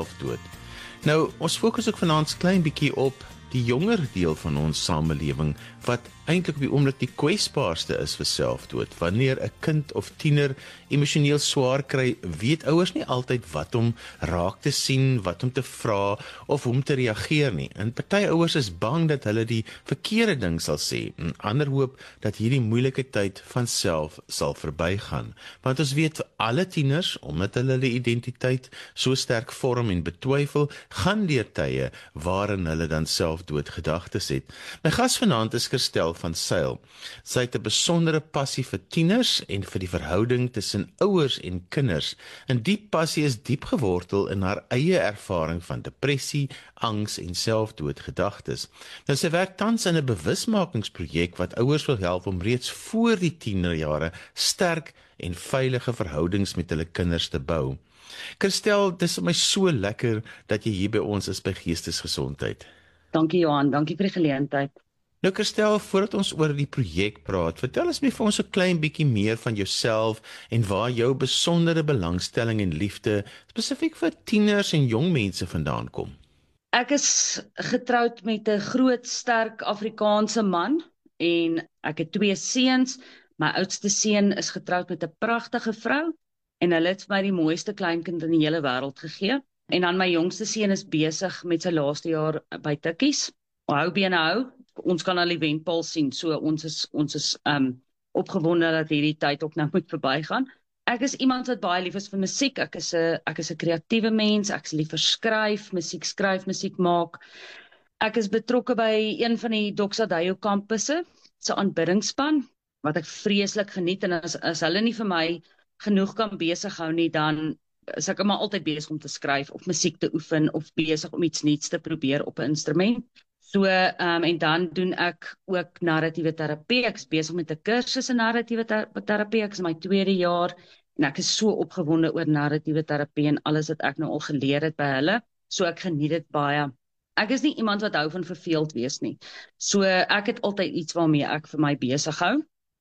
selfdood. Nou, ons fokus ook vanaand klein bietjie op die jonger deel van ons samelewing, wat eintlik op die oomblik die kwesbaarste is vir selfdood. Wanneer 'n kind of tiener emosioneel swaar kry, weet ouers nie altyd wat om raak te sien, wat om te vra, of hoe om te reageer nie. En party ouers is bang dat hulle die verkeerde ding sal sê, en ander hoop dat hierdie moeilike tyd van self sal verbygaan. Want ons weet vir alle tieners, omdat hulle hulle identiteit so sterk vorm en betwyfel, gaan deur tye waarin hulle dan selfdoodgedagtes het. My gas vanaand is Kirstel van Zyl. Sy het 'n besondere passie vir tieners en vir die verhouding tussen ouers en kinders. En die passie is diep gewortel in haar eie ervaring van depressie, angs en selfdoodgedagtes. Nou, sy werk tans in 'n bewusmakingsprojek wat ouers wil help om reeds voor die tienerjare sterk en veilige verhoudings met hulle kinders te bou. Kirstel, dit is vir my so lekker dat jy hier by ons is by Geestesgesondheid. Dankie Johan, dankie vir die geleentheid. Nou Kirstel, voordat ons oor die projek praat, vertel asseblief vir ons 'n klein bietjie meer van jouself en waar jou besondere belangstelling en liefde spesifiek vir tieners en jong mense vandaan kom. Ek is getroud met 'n groot, sterk Afrikaanse man en ek het 2 seuns. My oudste seun is getroud met 'n pragtige vrou en hulle het vir my die mooiste kleinkind in die hele wêreld gegee. En dan my jongste seun is besig met sy laaste jaar by Tikkies. Hou bene hou. Ons kan al die wenpaal sien, so ons is opgewonde dat hierdie tyd ook nou moet verbygaan. Ek is iemand wat baie lief is vir musiek. Ek is 'n kreatiewe mens. Ek is lief vir musiek skryf, musiek maak. Ek is betrokke by een van die Doxadeyo kampusse se aanbiddingsspan wat ek vreeslik geniet, en as hulle nie vir my genoeg kan besig hou nie, dan is ek maar altyd besig om te skryf of musiek te oefen of besig om iets nuuts te probeer op 'n instrument. So, en dan doen ek ook narratiewe terapie. Ek is besig met 'n kursus in narratiewe terapie. Ek is in my 2de jaar en ek is so opgewonde oor narratiewe terapie en alles wat ek nou al geleer het by hulle. So ek geniet dit baie. Ek is nie iemand wat hou van verveeld wees nie. So ek het altyd iets waarmee ek vir my besig hou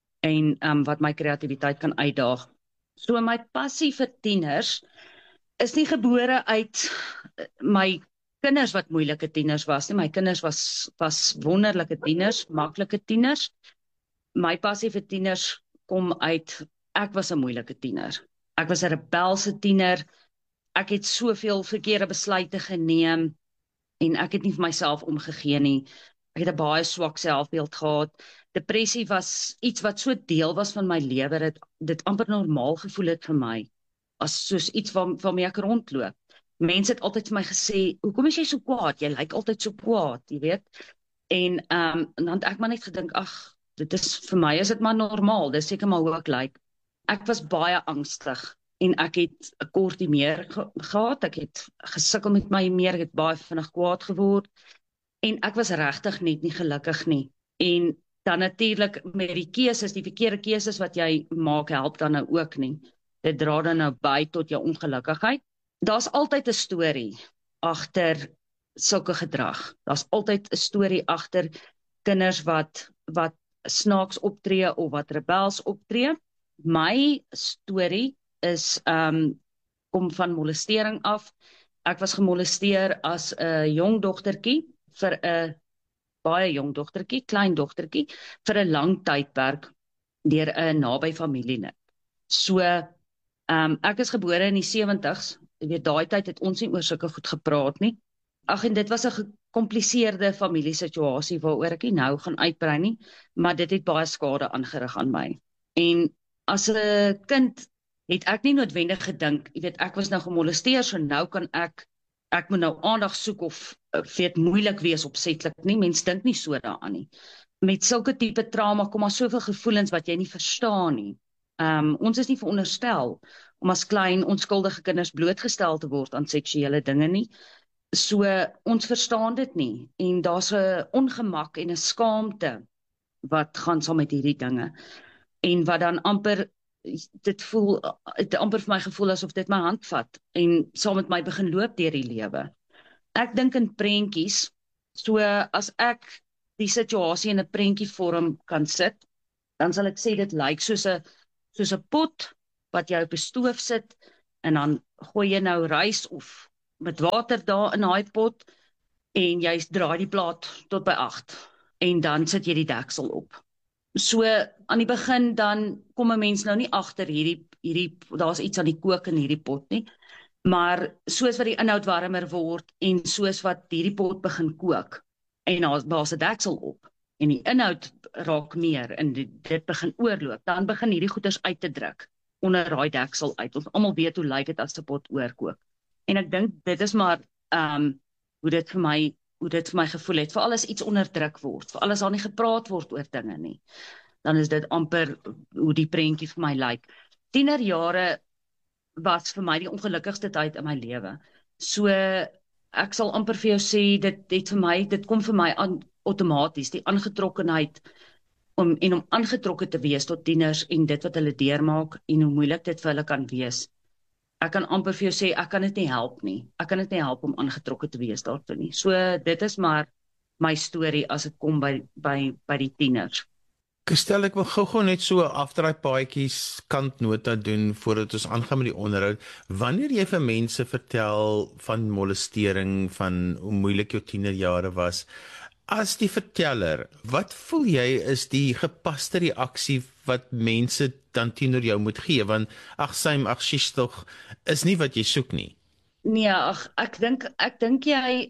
en wat my kreatiwiteit kan uitdaag. So my passie vir tieners is nie gebore uit my kinders wat moeilike tieners was nie. My kinders was wonderlike tieners, maklike tieners. My passie vir tieners kom uit, ek was 'n moeilike tiener. Ek was 'n rebelse tiener. Ek het soveel verkeerde besluite geneem en ek het nie vir myself omgegee nie. Ek het 'n baie swak selfbeeld gehad. Depressie was iets wat so deel was van my lewe, dat dit amper normaal gevoel het vir my, as soos iets waarmee ek rondloop. Mense het altyd vir my gesê, hoekom is jy so kwaad? Jy lyk altyd so kwaad, jy weet. En dan het ek maar net gedink, ag, dit is vir my is dit maar normaal, dis seker maar hoe ek lyk. Ek was baie angstig en ek het 'n kort humeur gehad, ek het gesukkel met my humeur, ek het baie vinnig kwaad geword en ek was regtig net nie gelukkig nie. En dan natuurlik met die keuses, die verkeerde keuses wat jy maak, help dan nou ook nie. Dit dra dan nou by tot jou ongelukkigheid. Daar's altyd 'n storie agter sulke gedrag. Daar's altyd 'n storie agter kinders wat snaaks optree of wat rebels optree. My storie is kom van molestering af. Ek was gemolesteer as 'n jong dogtertjie vir 'n baie jong dogtertjie, klein dogtertjie, vir 'n lang tydperk deur 'n naby familielid. So ek is gebore in die 70s. Jy weet, daai tyd het ons nie oor sulke goed gepraat nie. Ag, en dit was 'n gekompliseerde familiesituasie waaroor ek nie nou gaan uitbrei nie, maar dit het baie skade aangerig aan my. En as 'n kind het ek nie noodwendig gedink, jy weet, ek was nou gemolesteer, so nou kan ek moet nou aandag soek of weet moeilik wees opsetlik nie. Mens dink nie so daaraan nie. Met sulke tipe trauma kom maar soveel gevoelens wat jy nie verstaan nie. Ons is nie veronderstel om as klein onskuldige kinders blootgestel te word aan seksuele dinge nie. So ons verstaan dit nie en daar's 'n ongemak en 'n skaamte wat gaan saam met hierdie dinge en wat dan amper het amper vir my gevoel asof dit my hand vat en saam met my begin loop deur die lewe. Ek dink in prentjies, so as ek die situasie in 'n prentjievorm kan sit, dan sal ek sê dit lyk soos 'n pot wat jy op 'n stoof sit en dan gooi jy nou rys of met water daar in daai pot en jy draai die plaat tot by 8 en dan sit jy die deksel op. So aan die begin dan kom 'n mens nou nie agter hierdie daar's iets aan die kook in hierdie pot nie. Maar soos wat die inhoud warmer word en soos wat hierdie pot begin kook en daar's 'n deksel op en die inhoud raak meer en dit begin oorloop, dan begin hierdie goeders uit te druk onder daai deksel uit. Ons almal weet hoe lyk dit as 'n pot oorkook. En ek dink dit is maar hoe dit vir my gevoel het, veral as iets onderdruk word, veral as daar nie gepraat word oor dinge nie. Dan is dit amper hoe die prentjie vir my lyk. Tienerjare was vir my die ongelukkigste tyd in my lewe. So ek sal amper vir jou sê dit kom vir my aan outomaties, die aangetrokkenheid om aangetrokke te wees tot tieners en dit wat hulle deurmaak en hoe moeilik dit vir hulle kan wees. Ek kan amper vir jou sê ek kan dit nie help nie. Ek kan dit nie help om aangetrokke te wees daartoe nie. So dit is maar my storie as dit kom by die tieners. Kristel, ek wil gou net so afdraai paadjies kantnota doen voordat ons aangaan met die onderhoud. Wanneer jy vir mense vertel van molestering, van hoe moeilik jou tienerjare was, as die verteller, wat voel jy is die gepaste reaksie wat mense dan teenoor jou moet gee? Want sies tog is nie wat jy soek nie. Nee, ek dink jy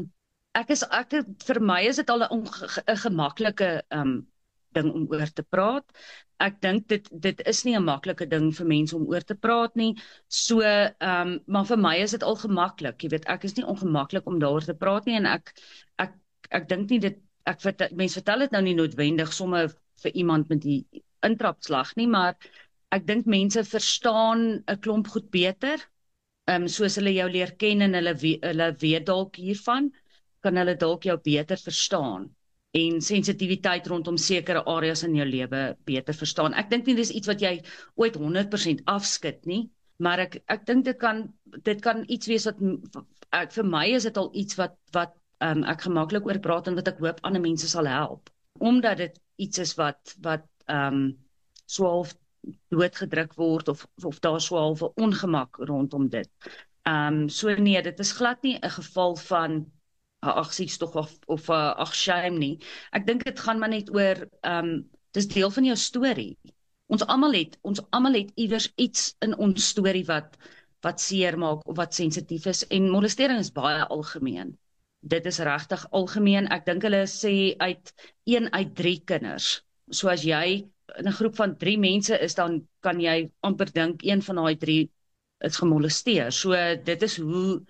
vir my is dit al 'n gemaklike ding om oor te praat. Ek dink dit is nie 'n maklike ding vir mense om oor te praat nie. So maar vir my is dit al gemaklik. Jy weet, ek is nie ongemaklik om daaroor te praat nie en ek dink nie mense vertel dit nou nie noodwendig sommer vir iemand met die intrapslag nie, maar ek dink mense verstaan 'n klomp goed beter. Soos hulle jou leer ken en hulle weet dalk hiervan, kan hulle dalk jou beter verstaan en sensitiwiteit rondom sekere areas in jou lewe beter verstaan. Ek dink nie dis iets wat jy ooit 100% afskud nie, maar ek dink dit kan iets wees wat vir my is dit al iets wat ek gemaklik oor praat en wat ek hoop ander mense sal help. Omdat dit iets is wat so half doodgedruk word of daar so half 'n ongemak rondom dit. So nee, dit is glad nie 'n geval van sies tog of shame nie. Ek dink dit gaan maar net oor dis deel van jou storie. Ons almal het iewers iets in ons storie wat seer maak of wat sensitief is en molestering is baie algemeen. Dit is regtig algemeen. Ek dink hulle sê 1 uit 3 kinders. So as jy in 'n groep van 3 mense is, dan kan jy amper dink 1 van daai 3 is gemolesteer. So dit is hoe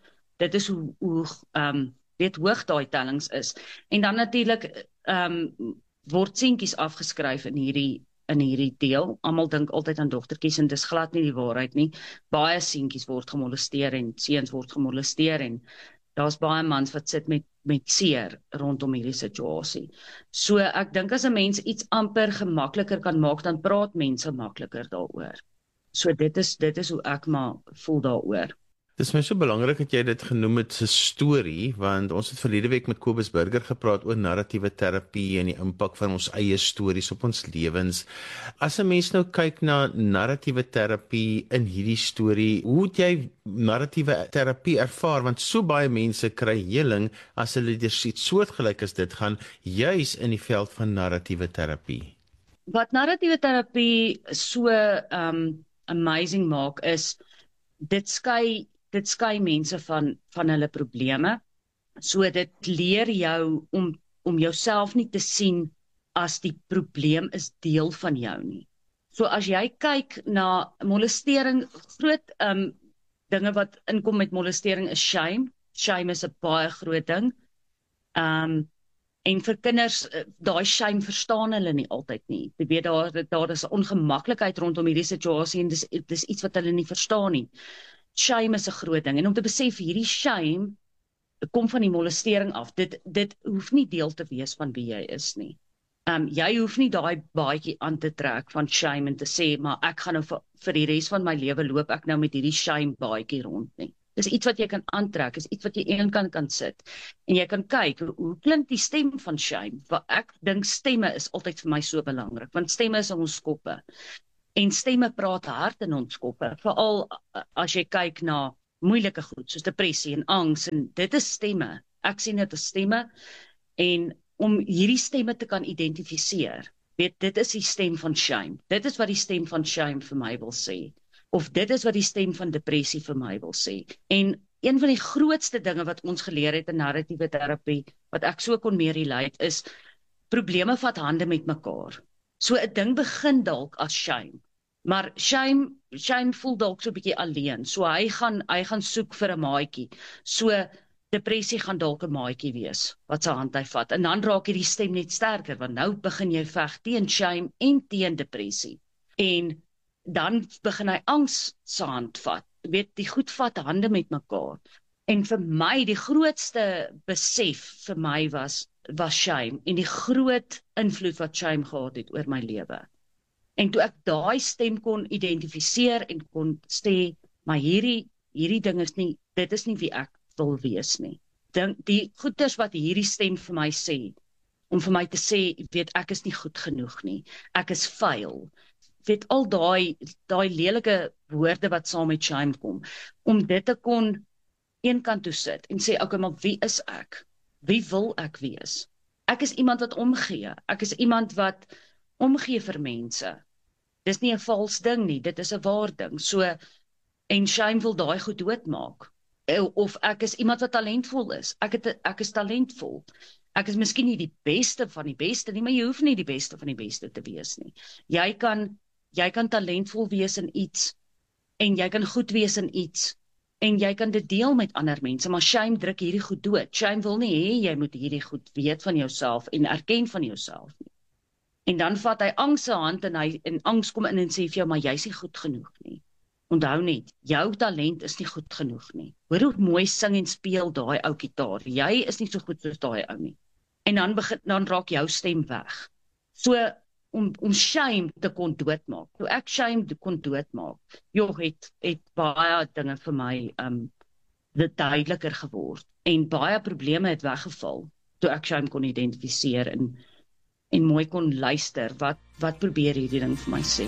weet hoog daai tellings is. En dan natuurlik word seentjies afgeskryf in hierdie deel. Almal dink altyd aan dogtertjies en dis glad nie die waarheid nie. Baie seentjies word gemolesteer en seuns word gemolesteer en daar's baie mans wat sit met seer rondom hierdie situasie. So ek dink as 'n mens iets amper gemakliker kan maak, dan praat mense makliker daaroor. So dit is hoe ek maar voel daaroor. Dit is my so belangrik dat jy dit genoem het 'n storie, want ons het verlede week met Kobus Burger gepraat oor narratiewe terapie en die impak van ons eie stories op ons lewens. As 'n mens nou kyk na narratiewe terapie in hierdie storie, hoe het jy narratiewe terapie ervaar? Want so baie mense kry heling as hulle deur iets soortgelyk as dit gaan, juis in die veld van narratiewe terapie. Wat narratiewe terapie so amazing maak is dit skei mense van hulle probleme. So dit leer jou om jouself nie te sien as die probleem is deel van jou nie. So as jy kyk na molestering, groot dinge wat inkom met molestering is shame. Shame is 'n baie groot ding. En vir kinders, daai shame verstaan hulle nie altyd nie. Jy weet daar is 'n ongemaklikheid rondom hierdie situasie en dis iets wat hulle nie verstaan nie. Shame is 'n groot ding en om te besef hierdie shame kom van die molestering af. Dit hoef nie deel te wees van wie jy is nie. Jy hoef nie daai baadjie aan te trek van shame en te sê maar ek gaan nou vir die res van my lewe loop ek nou met hierdie shame baadjie rond nie. Dis iets wat jy kan aantrek, is iets wat jy eenkant kan sit. En jy kan kyk hoe klink die stem van shame. Want ek dink stemme is altyd vir my so belangrik, want stemme is in ons koppe. En stemme praat hard in ons koppe, veral as jy kyk na moeilike goed, soos depressie en angs, en dit is stemme. Ek sien dit as stemme, en om hierdie stemme te kan identifiseer, weet, dit is die stem van shame. Dit is wat die stem van shame vir my wil sê. Of dit is wat die stem van depressie vir my wil sê. En een van die grootste dinge wat ons geleer het in narratiewe terapie, wat ek so kon meer relate, is probleme vat hande met mekaar. So 'n ding begin dalk as shame, maar shame voel dalk so 'n bietjie alleen. So hy gaan soek vir 'n maatjie. So depressie gaan dalk 'n maatjie wees wat sy hand hy vat. En dan raak hierdie stem net sterker, want nou begin jy veg teen shame en teen depressie. En dan begin hy angs se hand vat. Jy weet, die goed vat hande met mekaar. En vir my, die grootste besef vir my was shame, en die groot invloed wat shame gehad het oor my lewe. En toe ek daai stem kon identifiseer en kon sê, maar hierdie ding is nie, dit is nie wie ek wil wees nie. Die goeders wat hierdie stem vir my sê, om vir my te sê, weet, ek is nie goed genoeg nie, ek is vuil, weet, al daai lelike woorde wat saam met shame kom, om dit te kon een kant toe sit en sê, okay, maar wie is ek? Wie wil ek wees? Ek is iemand wat omgee. Ek is iemand wat omgee vir mense. Dis nie 'n vals ding nie, dit is 'n waar ding. So, en shame wil daai goed doodmaak. Of ek is iemand wat talentvol is. Ek is talentvol. Ek is miskien nie die beste van die beste nie, maar jy hoef nie die beste van die beste te wees nie. Jy kan talentvol wees in iets, en jy kan goed wees in iets, en jy kan dit deel met ander mense, maar shame druk hierdie goed dood. Shame wil nie hê jy moet hierdie goed weet van jouself en erken van jouself nie. En dan vat hy angs se hand en angs kom in en sê vir jou, maar jy's nie goed genoeg nie. Onthou net, jou talent is nie goed genoeg nie. Hoor hoe mooi sing en speel daai ou gitaar. Jy is nie so goed soos daai ou nie. En dan raak jou stem weg. So om shame te kon doodmaak. Toe ek shame kon doodmaak, het baie dinge vir my dit duideliker geword. En baie probleme het weggeval toe ek shame kon identifiseer en mooi kon luister wat probeer hierdie ding vir my sê.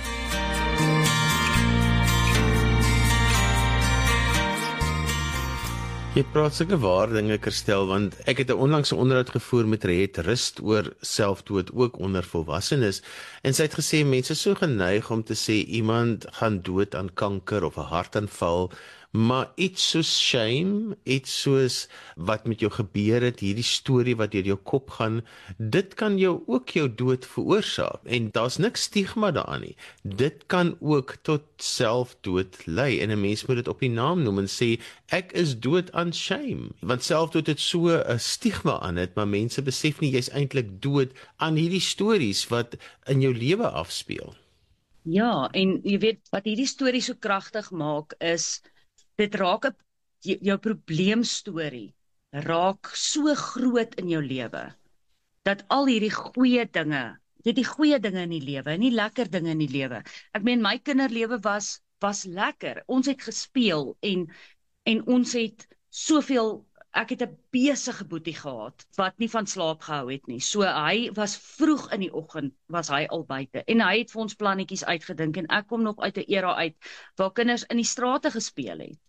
Jy praat sulke waar dinge, Kirstel, want ek het 'n onlangse onderhoud gevoer met Riet Rust oor selfdood, ook onder volwassenes, en sy het gesê, mense is so geneig om te sê, iemand gaan dood aan kanker of 'n hartaanval, maar iets soos shame, iets soos wat met jou gebeur het, hierdie storie wat deur jou kop gaan, dit kan jou ook jou dood veroorsaak, en daar's niks stigma daaraan nie. Dit kan ook tot selfdood lei, en 'n mens moet dit op die naam noem en sê, ek is dood aan shame, want selfdood het so 'n stigma aan dit, maar mense besef nie, jy's eintlik dood aan hierdie stories wat in jou lewe afspeel. Ja, en jy weet, wat hierdie storie so kragtig maak is, dit raak jou probleemstorie raak so groot in jou lewe, dat al hierdie goeie dinge, die goeie dinge in die lewe, nie lekker dinge in die lewe. Ek meen, my kinderlewe was lekker. Ons het gespeel en ons het soveel, ek het 'n besige boetie gehad, wat nie van slaap gehou het nie. So hy was vroeg in die oggend, was hy al buite, en hy het vir ons plannetjies uitgedink, en ek kom nog uit 'n era uit, waar kinders in die strate gespeel het.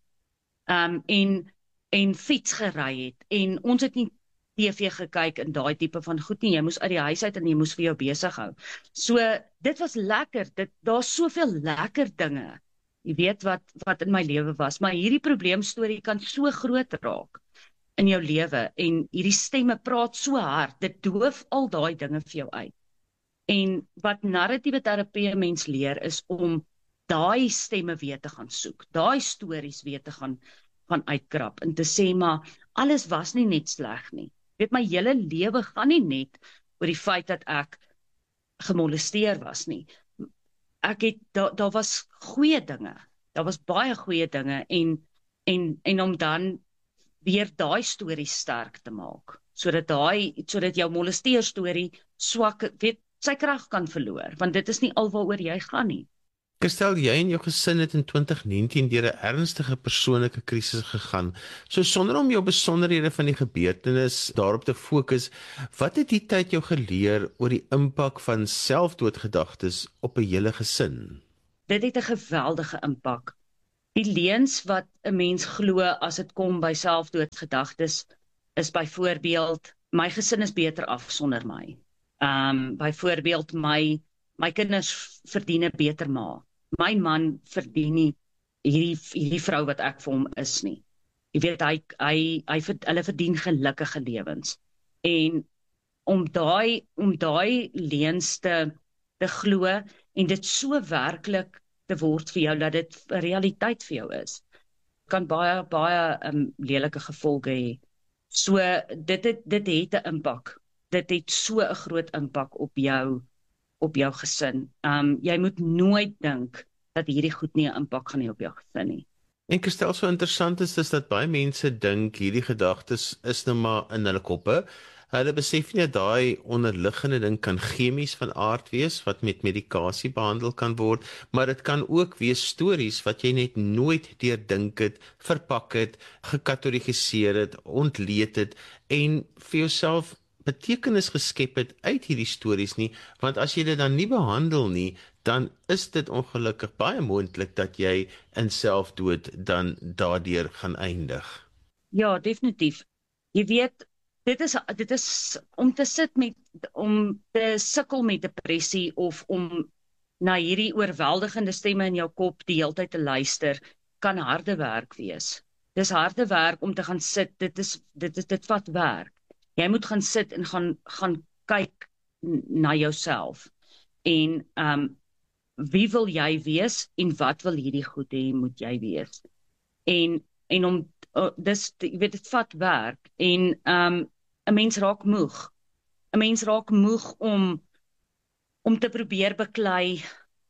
En fiets gery het, en ons het nie TV gekyk in daai tipe van goed nie, jy moes uit die huis uit en jy moes vir jou besig hou. So, dit was lekker, daar's soveel lekker dinge, jy weet wat in my lewe was, maar hierdie probleemstorie kan so groot raak in jou lewe, en hierdie stemme praat so hard, dit doof al daai dinge vir jou uit. En wat narratiewe terapie mens leer, is om daai stemme weer te gaan soek, daai stories weer te gaan uitkrap, en te sê, maar alles was nie net sleg nie. Weet, my hele lewe gaan nie net oor die feit dat ek gemolesteer was nie. Daar was goeie dinge, daar was baie goeie dinge, en om dan weer daai stories sterk te maak, sodat jou molesteer storie swak, weet, sy krag kan verloor, want dit is nie alwaaroor jy gaan nie. Kirstel, jy en jou gesin het in 2019 deur 'n ernstige persoonlike krisis gegaan. So sonder om jou besonderhede van die gebeurtenis daarop te fokus, wat het die tyd jou geleer oor die impak van selfdoodgedagtes op 'n hele gesin? Dit het 'n geweldige impak Die leuns wat 'n mens glo as dit kom by selfdoodgedagtes is byvoorbeeld my gesin is beter af sonder my. Byvoorbeeld my kinders verdien 'n beter ma. My man verdien nie hierdie vrou wat ek vir hom is nie. Jy weet hulle verdien gelukkige lewens. En om daai leuns te glo en dit so werklik te word vir jou dat dit 'n realiteit vir jou is, kan baie lelike gevolge hê. So dit het 'n impak. Dit het so 'n groot impak op jou gesin. Jy moet nooit dink dat hierdie goed nie 'n impak gaan hê op jou gesin nie. En Christel, so interessant is dat baie mense dink hierdie gedagtes is nou maar in hulle koppe. Hulle besef nie dat daai onderliggende ding kan chemies van aard wees, wat met medikasie behandel kan word, maar dit kan ook wees stories wat jy net nooit deurdink het, verpak het, gekategoriseer het, ontleed het, en vir jouself betekenis geskep het uit hierdie stories nie, want as jy dit dan nie behandel nie, dan is dit ongelukkig baie moontlik dat jy in selfdood dan daardeur gaan eindig. Ja, definitief. Jy weet, dit is om te sukkel met depressie of om na hierdie oorweldigende stemme in jou kop die hele tyd te luister, kan harde werk wees. Dis harde werk om te gaan sit. Dit vat werk. Jy moet gaan sit en gaan kyk na jouself. En wie wil jy wees en wat wil hierdie goed hê moet jy wees? En om jy weet, dit vat werk en 'n mens raak moeg. 'n Mens raak moeg om te probeer beklei.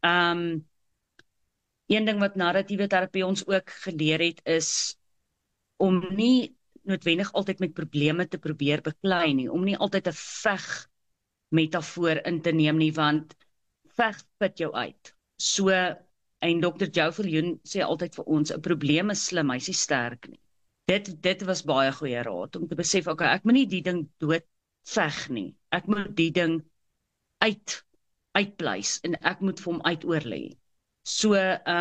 Een ding wat narratiewe terapie ons ook geleer het is om nie noodwendig altyd met probleme te probeer beklei nie, om nie altyd 'n veg metafoor in te neem nie, want veg put jou uit. So, en Dr. Joe Viljoen sê altyd vir ons, 'n probleem is slim, hy's nie sterk nie. Dit was baie goeie raad, om te besef, okay, ek moet nie die ding dood veg nie. Ek moet die ding uitpleis, en ek moet vir hom uitoorlê. So,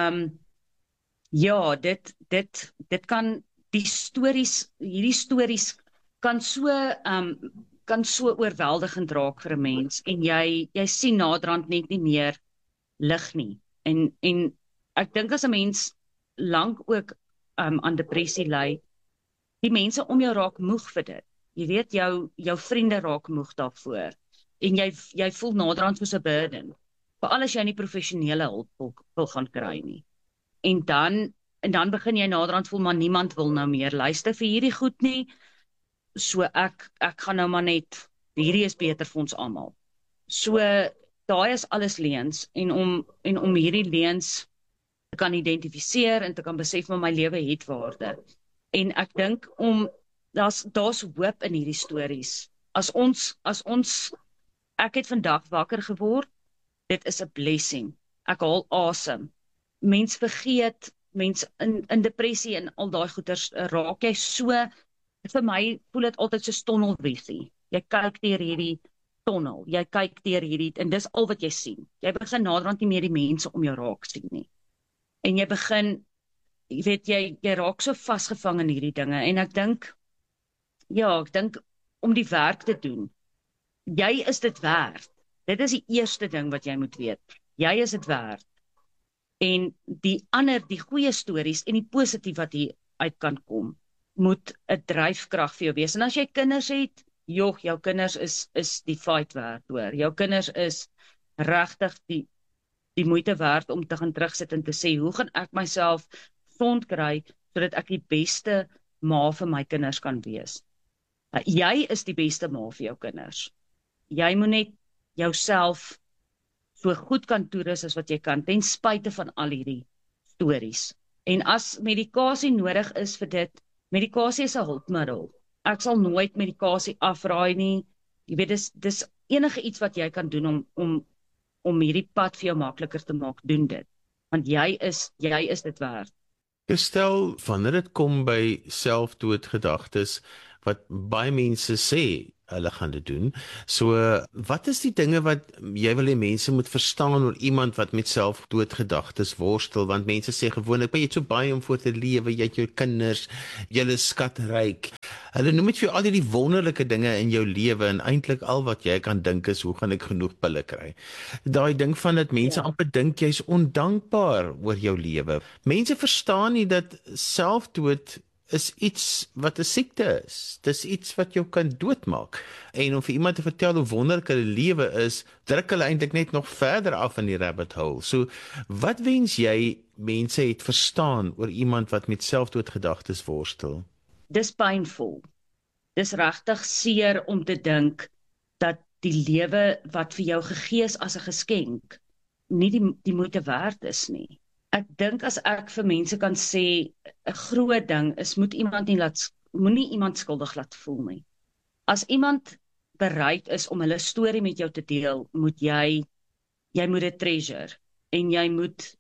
ja, dit kan hierdie stories kan so oorweldigend raak vir 'n mens, en jy sien naderhand net nie meer lig nie. En ek dink as 'n mens lank ook aan depressie ly, die mense om jou raak moeg vir dit. Jy weet, jou vriende raak moeg daarvoor. En jy voel naderhand soos 'n burden. Veral as jy nie professionele hulp wil gaan kry nie. En dan begin jy naderhand voel, maar niemand wil nou meer luister vir hierdie goed nie. So ek gaan nou maar net, hierdie is beter vir ons almal. So daai is alles leuns, en om hierdie leuns te kan identifiseer en te kan besef, maar my lewe het waarde. En ek dink daar's hoop in hierdie stories. As ons ek het vandag wakker geword, dit is 'n blessing. Ek haal asem. Mens vergeet, mens in depressie en al daai goeters raak jy so, vir my voel dit altyd so tunnelvisie. Jy kyk deur hierdie tonnel, jy kyk deur hierdie, en dis al wat jy sien. Jy begin naderhand nie meer die mense om jou raak sien nie. En jy begin, jy weet, jy raak so vasgevang in hierdie dinge, en ek dink om die werk te doen, jy is dit werd. Dit is die eerste ding wat jy moet weet. Jy is dit werd. En die goeie stories en die positief wat hier uit kan kom, moet 'n dryfkrag vir jou wees. En as jy kinders het, jou kinders is die fight werd, hoor. Jou kinders is regtig die moeite werd om te gaan terugsit en te sê, hoe gaan ek myself gesond kry, sodat ek die beste ma vir my kinders kan wees. Jy is die beste ma vir jou kinders. Jy moet net jouself so goed kan toerus as wat jy kan, ten spyte van al hierdie stories. En as medikasie nodig is vir dit, medikasie is 'n hulpmiddel. Ek sal nooit medikasie afraai nie. Jy weet, dis enige iets wat jy kan doen om hierdie pad vir jou makliker te maak, doen dit. Want jy is dit werd. Stel, wanneer dit kom by selfdoodgedagtes, wat baie mense sê, hulle gaan dit doen. So, wat is die dinge wat jy wil hê mense moet verstaan oor iemand wat met selfdoodgedagtes worstel? Want mense sê gewoonlik, jy het so baie om voor te lewe, jy het jou kinders, jy is skatryk. Hulle noem dit vir jou al die wonderlike dinge in jou lewe en eintlik al wat jy kan dink is, hoe gaan ek genoeg pille kry? Daai ding van dat mense amper dink jy's ondankbaar oor jou lewe. Mense verstaan nie dat selfdood is iets wat 'n siekte is. Dis iets wat jou kan doodmaak. En om vir iemand te vertel hoe wonderlik hulle lewe is, druk hulle eintlik net nog verder af in die rabbit hole. So, wat wens jy mense het verstaan oor iemand wat met selfdoodgedagtes worstel? Dis pynvol. Dis regtig seer om te dink dat die lewe wat vir jou gegee is as 'n geskenk nie die moeite werd is nie. Ek dink as ek vir mense kan sê 'n groot ding is moenie iemand skuldig laat voel nie. As iemand bereid is om hulle storie met jou te deel, moet jy moet dit treasure en jy moet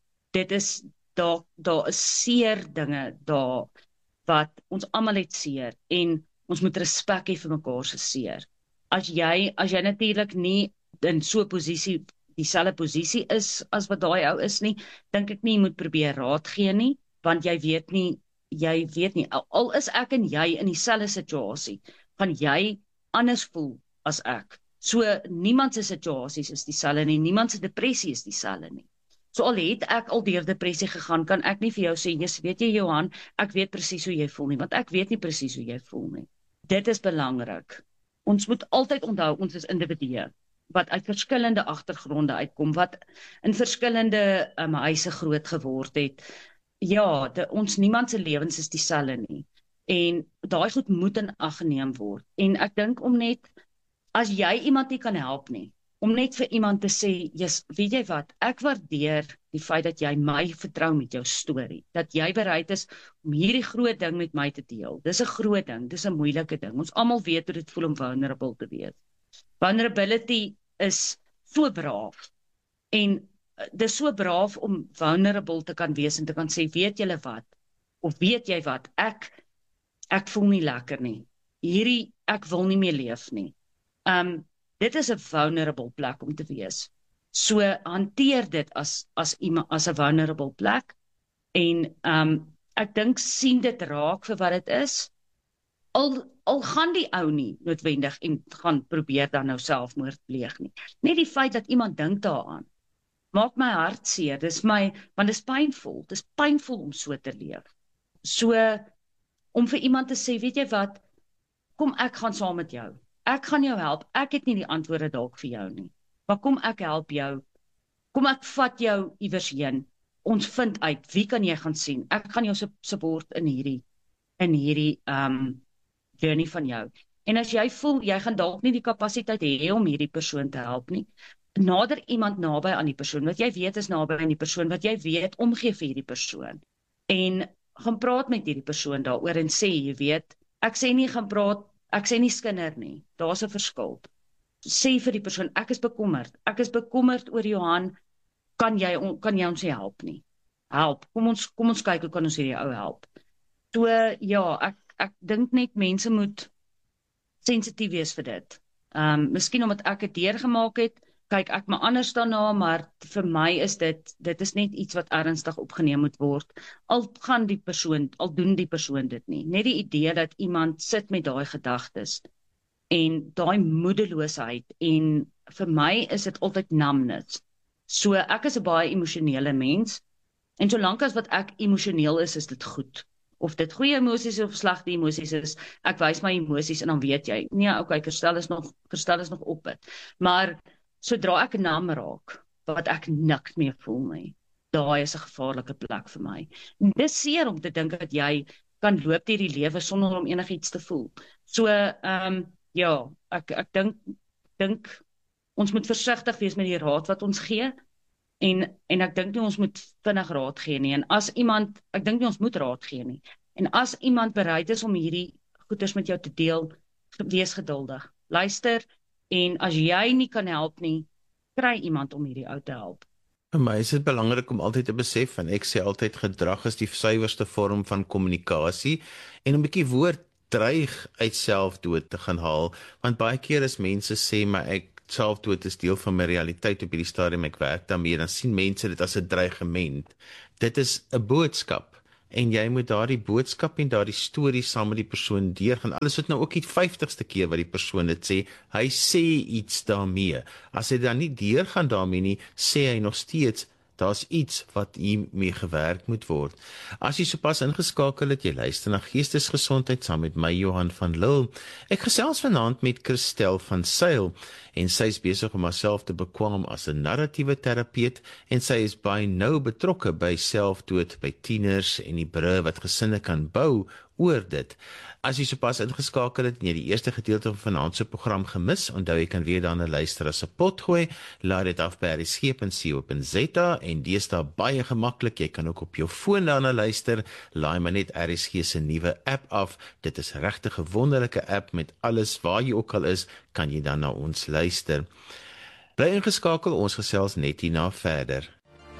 daar is seer dinge daar wat ons almal het seer en ons moet respek hê vir mekaar se seer. As jy natuurlik nie in so 'n posisie dieselfde posisie is as wat daai ou is nie, dink ek nie jy moet probeer raad gee nie, want jy weet nie, al is ek en jy in dieselfde situasie, gaan jy anders voel as ek. So niemand se situasies is dieselfde nie, niemand se depressie is dieselfde nie. So al het ek al deur depressie gegaan, kan ek nie vir jou sê, "Jesus, weet jy Johan, ek weet presies hoe jy voel nie," want ek weet nie presies hoe jy voel nie. Dit is belangrik. Ons moet altyd onthou ons is individue wat uit verskillende agtergronde uitkom, wat in verskillende huise groot geword het. Ja, niemand se lewens is dieselfde nie. En daai goed moet in ag geneem word. En ek dink om net, as jy iemand nie kan help nie, om net vir iemand te sê, weet jy wat, ek waardeer die feit dat jy my vertrou met jou storie, dat jy bereid is om hierdie groot ding met my te deel. Dis 'n groot ding, dis 'n moeilike ding. Ons almal weet hoe dit voel om vulnerable te wees. Vulnerability is so braaf en dis so braaf om vulnerable te kan wees en te kan sê, weet julle wat, of weet jy wat, ek voel nie lekker nie. Ek wil nie meer leef nie. Dit is 'n vulnerable plek om te wees. So hanteer dit as 'n vulnerable plek en ek dink sien dit raak vir wat dit is. Al gaan die ou nie noodwendig en gaan probeer dan nou selfmoord pleeg nie. Net die feit dat iemand dink daaraan, maak my hart seer. Want dis pynvol. Dis pynvol om so te leef. So, om vir iemand te sê, weet jy wat, kom ek gaan saam met jou. Ek gaan jou help. Ek het nie die antwoorde dalk vir jou nie. Maar kom ek help jou. Kom ek vat jou iewers heen. Ons vind uit, wie kan jy gaan sien? Ek gaan jou support in hierdie journey van jou. En as jy voel, jy gaan dalk nie die kapasiteit hê om hierdie persoon te help nie, nader iemand naby aan die persoon, wat jy weet is naby aan die persoon, wat jy weet omgee vir hierdie persoon. En gaan praat met hierdie persoon daaroor en sê, jy weet, ek sê nie skinder nie, daar's 'n verskil. Sê vir die persoon, ek is bekommerd oor Johan, kan jy ons nie help nie? Help, kom ons kyk hoe kan ons hierdie ou help. So, ja, ek dink net mense moet sensitief wees vir dit. Miskien omdat ek het deurgemaak het, kyk ek maar anders daarna, maar vir my is dit is net iets wat ernstig opgeneem moet word. Al doen die persoon dit nie. Net die idee dat iemand sit met daai gedagtes en daai moedeloosheid, en vir my is dit altyd numbness. So ek is 'n baie emosionele mens, en solank as wat ek emosioneel is dit goed. Of dit goeie emosies of slegte emosies is, ek wys my emosies en dan weet jy, nee, okay, verstel is nog op dit. Maar sodra ek nam raak, wat ek niks meer voel nie, daai is 'n gevaarlike plek vir my. Dis seer om te dink dat jy kan loop deur die lewe sonder om enigiets te voel. So, ja, ek dink ons moet versigtig wees met die raad wat ons gee, en ek dink nie ons moet vinnig raad gee nie, ek dink nie ons moet raad gee nie. En as iemand bereid is om hierdie goeders met jou te deel, wees geduldig. Luister, en as jy nie kan help nie, kry iemand om hierdie ou te help. Vir my is dit belangrik om altyd te besef, en ek sê altyd, gedrag is die suiwerste vorm van kommunikasie, en 'n bietjie woord dreig uit selfdood te gaan haal, want baie keer as mense sê, maar selfdood is deel van my realiteit op hierdie stadium, ek werk daarmee, dan sien mense dit as 'n dreigement. Dit is 'n boodskap, en jy moet daardie boodskap en daardie storie saam met die persoon deurgaan. Alles het nou ook die 50ste keer wat die persoon dit sê, hy sê iets daarmee. As hy dan nie deurgaan daarmee nie, sê hy nog steeds, daar's iets wat hiermee gewerk moet word. As jy sopas ingeskakel het, jy luister na Geestesgesondheid saam met my Johan van Lille. Ek gesels vanaand met Christel van Sail, en sy is besig om haarself te bekwam as 'n narratiewe terapeut, en sy is baie nou betrokke by selfdood by tieners en die brûe wat gesinne kan bou oor dit. As jy sopas ingeskakel het en jy die eerste gedeelte van vanaand se program gemis, onthou jy kan weer daarna luister as 'n potgooi, laai dit af by rsg.co.za, en deesdae baie gemaklik, jy kan ook op jou foon daarna luister, laai maar net RSG se nuwe app af, dit is regtig 'n wonderlike app met alles, waar jy ook al is, kan jy dan na ons luister. Bly ingeskakel, ons gesels net hierna verder.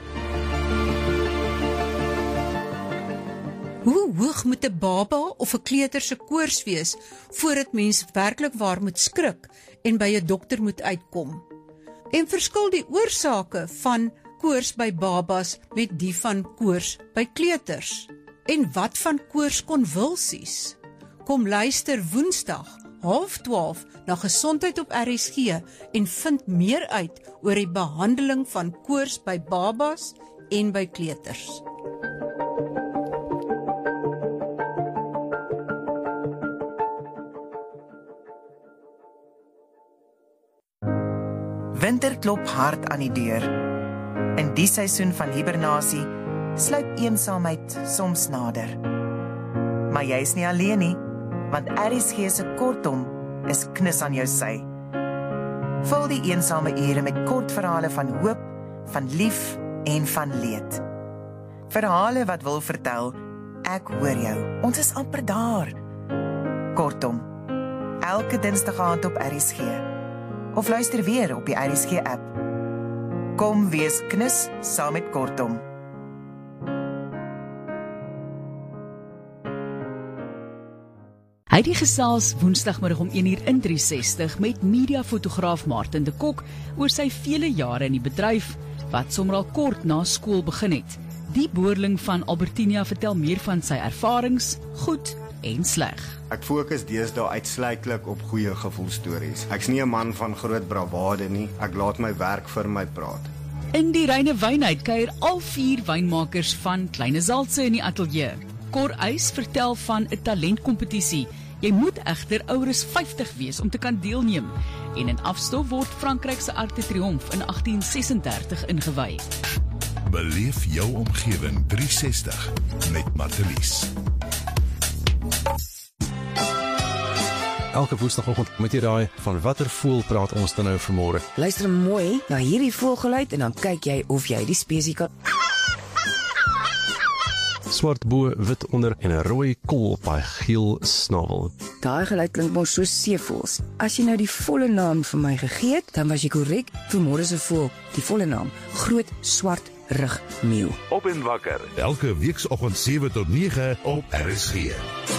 Hoe hoog moet 'n baba of 'n kleuter se koors wees voordat mens werklik waar moet skrik en by 'n dokter moet uitkom? En verskil die oorsake van koors by babas met die van koors by kleuters? En wat van koorskonvulsies? Kom luister Woensdag 11:30 na Gesondheid op RSG en vind meer uit oor die behandeling van koors by babas en by kleuters. Winter klop hard aan die deur. In die seisoen van hibernasie sluip eensaamheid soms nader. Maar jy is nie alleen nie, want RSG se kortom is knus aan jou sy. Vul die eensame ure met kort verhale van hoop, van lief en van leed. Verhale wat wil vertel, ek hoor jou, ons is amper daar. Kortom, elke dinsdag aand op RSG. Of luister weer op die RSG-app. Kom wees knus saam met Kortom. Hy die gesels woensdagmiddag om 1:00 in 360 met mediafotograaf Martin de Kok oor sy vele jare in die bedryf, wat sommer al kort na skool begin het. Die boerling van Albertinia vertel meer van sy ervarings, goed en sleg. Ek fokus deesdae uitsluitlik op goeie gevoelstories. Ek's nie 'n man van groot bravade nie, ek laat my werk vir my praat. In die Reine Wynheid kuier al 4 wynmakers van Kleine Zaltse in die ateljee. Cor Eys vertel van 'n talentkompetisie. Jy moet egter ouer as 50 wees om te kan deelneem. En in afstof word Frankryk se Arc de Triomphe in 1836 ingewy. Beleef jou omgewing 360 met Martelies. Elke woensdagoggend met jy raai van watter voël praat ons dan nou vanmôre. Luister mooi na hierdie voëlgeluid en dan kyk jy of jy die spesie kan. Swart bo, wit onder en 'n rooi kol op hy geel snavel. Daai geluid klink mos soos seevoëls. As jy nou die volle naam vir my gegee het, dan was jy korrek. Vanmôre se voël, die volle naam, groot swart rugmeeu. Op en wakker, elke weekoggend 7 tot 9 op RSG.